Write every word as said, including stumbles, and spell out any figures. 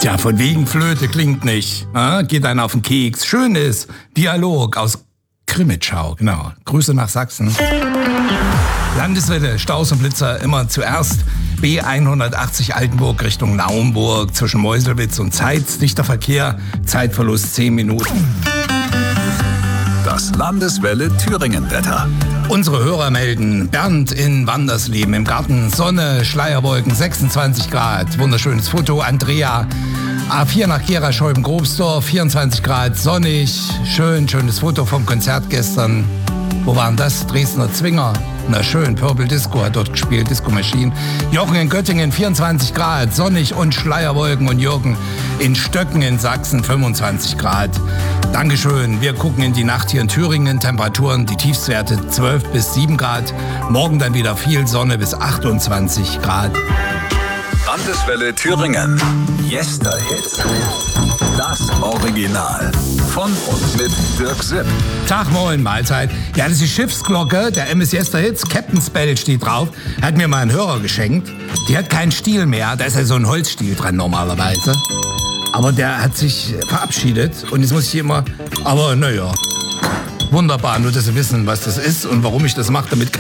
Tja, von wegen Flöte klingt nicht. Ah, geht einer auf den Keks. Schön ist Dialog aus Krimitschau, genau. Grüße nach Sachsen. Landeswelle, Staus und Blitzer immer zuerst. B hundertachtzig Altenburg Richtung Naumburg zwischen Meuselwitz und Zeitz. Dichter Verkehr, Zeitverlust zehn Minuten. Das Landeswelle Thüringen-Wetter. Unsere Hörer melden, Bernd in Wandersleben im Garten, Sonne, Schleierwolken, sechsundzwanzig Grad, wunderschönes Foto. Andrea, A vier nach Gera, Scheuben-Grobsdorf, vierundzwanzig Grad, sonnig, schön, schönes Foto vom Konzert gestern. Wo waren das? Dresdner Zwinger. Na schön, Purple Disco hat dort gespielt, Disco Machine. Jochen in Göttingen, vierundzwanzig Grad, sonnig und Schleierwolken. Und Jürgen in Stöcken in Sachsen, fünfundzwanzig Grad. Dankeschön. Wir gucken in die Nacht hier in Thüringen. Temperaturen, die Tiefstwerte zwölf bis sieben Grad. Morgen dann wieder viel Sonne bis achtundzwanzig Grad. Landeswelle Thüringen. Yesterhits. Das Original. Von und mit Dirk Sipp. Tag, moin, Mahlzeit. Ja, das ist die Schiffsglocke, der M S Yesterhits. Captain's Bell steht drauf. Hat mir mal ein Hörer geschenkt. Die hat keinen Stiel mehr. Da ist ja so ein Holzstiel dran normalerweise. Aber der hat sich verabschiedet. Und jetzt muss ich hier immer... Aber naja, wunderbar. Nur, dass Sie wissen, was das ist und warum ich das mache, damit